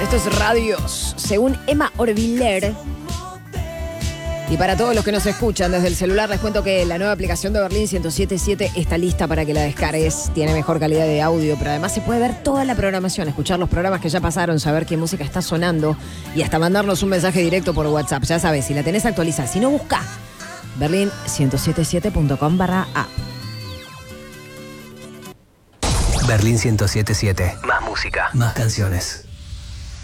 Esto es Radios, según Emma Orviller. Y para todos los que nos escuchan desde el celular, les cuento que la nueva aplicación de Berlín 107.7 está lista para que la descargues. Tiene mejor calidad de audio, pero además se puede ver toda la programación, escuchar los programas que ya pasaron, saber qué música está sonando y hasta mandarnos un mensaje directo por WhatsApp. Ya sabes, si la tenés actualizada, si no, busca berlin1077.com/app. Berlín 107.7. Más música, más canciones.